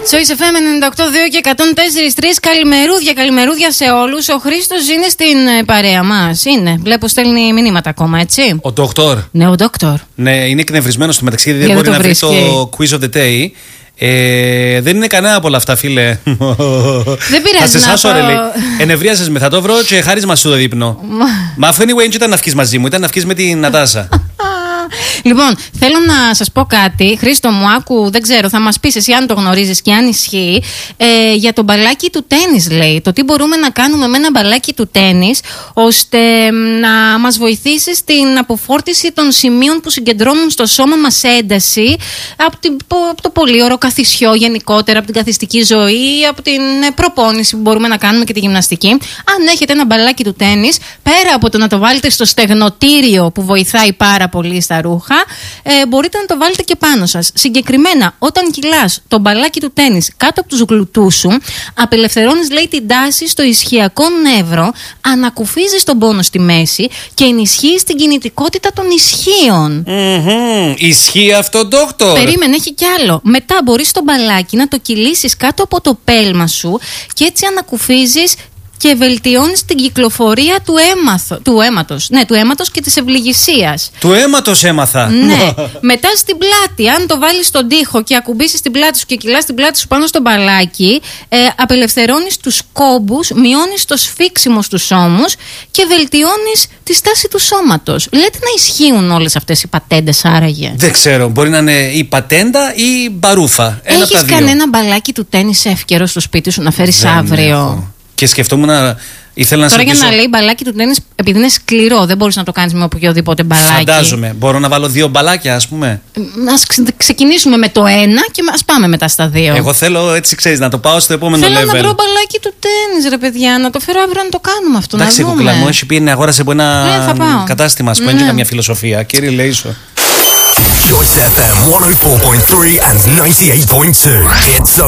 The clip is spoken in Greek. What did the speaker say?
Choice FM 98.2 και 104.3. Καλημερούδια σε όλους. Ο Χρήστος είναι στην παρέα μας. Είναι. Βλέπω στέλνει μηνύματα ακόμα, έτσι. Ο Ντόκτορ. Ναι, ο Ντόκτορ. Ναι, είναι εκνευρισμένος στο μεταξύ, δεν μπορεί να βρει το quiz of the day. Δεν είναι κανένα από όλα αυτά, φίλε. Δεν πειράζει. Θα σε σάσω, ρε, λέει. Ενευρίασες με, θα το βρω και χάρισμα σου το δείπνο. Μα αφού anyway, δεν ήταν να βγεις μαζί μου, ήταν να βγεις με την Νατάσα. Λοιπόν, θέλω να σας πω κάτι. Χρήστο μου, άκου, δεν ξέρω, θα μας πεις εσύ αν το γνωρίζεις και αν ισχύει. Για το μπαλάκι του τένις, λέει. Το τι μπορούμε να κάνουμε με ένα μπαλάκι του τένις, ώστε να μας βοηθήσει στην αποφόρτιση των σημείων που συγκεντρώνουν στο σώμα μας ένταση από το πολύωρο καθισιό γενικότερα, από την καθιστική ζωή, από την προπόνηση που μπορούμε να κάνουμε και τη γυμναστική. Αν έχετε ένα μπαλάκι του τένις, πέρα από το να το βάλετε στο στεγνοτήριο που βοηθάει πάρα πολύ στα ρούχα, μπορείτε να το βάλετε και πάνω σας. Συγκεκριμένα, όταν κυλάς το μπαλάκι του τένις κάτω από τους γλουτούς σου, απελευθερώνεις, λέει, την τάση στο ισχυακό νεύρο, ανακουφίζεις τον πόνο στη μέση και ενισχύεις την κινητικότητα των ισχύων. Ισχύει αυτό, Ντόκτορ? Περίμενε, έχει κι άλλο. Μετά μπορείς το μπαλάκι να το κυλήσεις κάτω από το πέλμα σου και έτσι ανακουφίζεις και βελτιώνεις την κυκλοφορία του αίματος και της ευληγησίας. Του αίματος έμαθα. Ναι. Μετά στην πλάτη, αν το βάλεις στον τοίχο και ακουμπήσεις την πλάτη σου και κυλάς την πλάτη σου πάνω στο μπαλάκι, απελευθερώνεις τους κόμπους, μειώνεις το σφίξιμο στους ώμους και βελτιώνεις τη στάση του σώματος. Λέτε να ισχύουν όλες αυτές οι πατέντες άραγε? Δεν ξέρω, μπορεί να είναι η πατέντα ή η μπαρούφα. Έχεις κανένα μπαλάκι του τένις εύκαιρο στο σπίτι σου να φέρεις αύριο? Έχω. Και σκεφτόμουν ήθελα να τώρα σε για να λέει μπαλάκι του τένις, επειδή είναι σκληρό, δεν μπορείς να το κάνεις με οποιοδήποτε μπαλάκι. Φαντάζομαι. Μπορώ να βάλω 2 μπαλάκια, ας πούμε. Ας ξεκινήσουμε με το 1 και ας πάμε μετά στα 2. Εγώ θέλω, έτσι ξέρεις, να το πάω στο επόμενο level. Θέλω να βρω μπαλάκι του τένις, ρε παιδιά, να το φέρω αύριο να το κάνουμε αυτό. Εντάξει, κουκλά μου, έχει πει να αγόρασε από ένα κατάστημα, ας πούμε, είναι καμιά φιλοσοφία. Κύριε Λέισο. Choice FM 104.3 and 98.2. It's